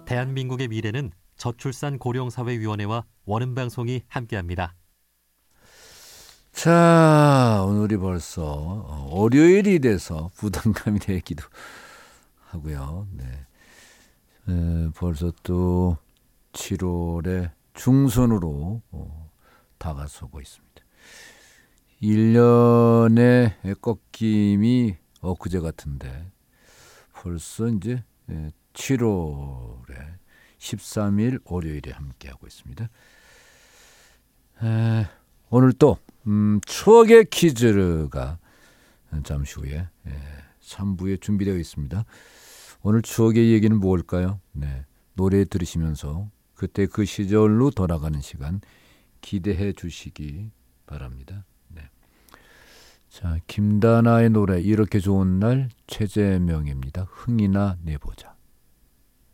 대한민국의 미래는 저출산 고령사회위원회와 원음방송이 함께합니다. 자, 오늘이 벌써 월요일이 돼서 부담감이 되기도 하고요. 네. 벌써 또 7월의 중순으로 다가서고 있습니다. 1년의 꺾임이 엊그제 같은데 벌써 이제 7월에 13일 월요일에 함께하고 있습니다. 오늘 또 추억의 퀴즈가 잠시 후에 3부에 준비되어 있습니다. 오늘 추억의 얘기는 뭘까요? 네, 노래 들으시면서 그때 그 시절로 돌아가는 시간 기대해 주시기 바랍니다. 네. 자, 김다나의 노래 이렇게 좋은 날 최재명입니다. 흥이나 내보자.